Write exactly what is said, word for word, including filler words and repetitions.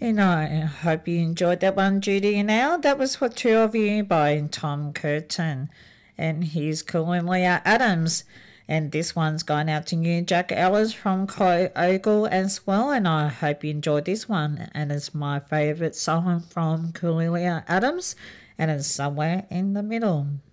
And I hope you enjoyed that one, Judy and Al. That was For Two of You by Tom Curtin. And here's Cornelia Adams. And this one's going out to you, Jack Ellis from Chloe Ogle as well. And I hope you enjoyed this one. And it's my favourite song from Cornelia Adams. And it's Somewhere in the Middle.